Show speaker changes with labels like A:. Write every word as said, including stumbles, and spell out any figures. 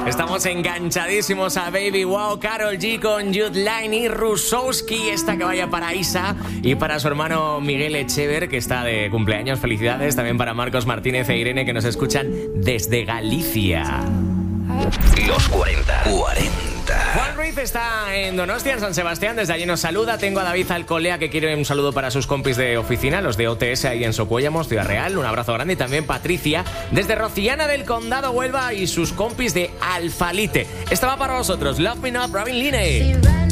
A: Estamos enganchadísimos a Baby Wow, Karol G con Jude Line y Rusowski. Esta que vaya para Isa y para su hermano Miguel Echever, que está de cumpleaños. Felicidades también para Marcos Martínez e Irene, que nos escuchan desde Galicia.
B: Los cuarenta. cuarenta.
A: Juan Ruiz está en Donostia, en San Sebastián. Desde allí nos saluda. Tengo a David Alcolea, que quiere un saludo para sus compis de oficina, los de O T S ahí en Socuéllamos, Ciudad Real. Un abrazo grande. Y también Patricia, desde Rociana del Condado, Huelva, y sus compis de Alfalite. Esta va para vosotros. Love Me Not, Robin Line.